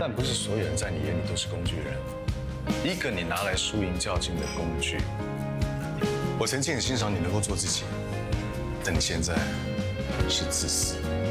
但不是所有人在你眼里都是工具人，一个你拿来输赢较劲的工具。我曾经很欣赏你能够做自己，但你现在是自私。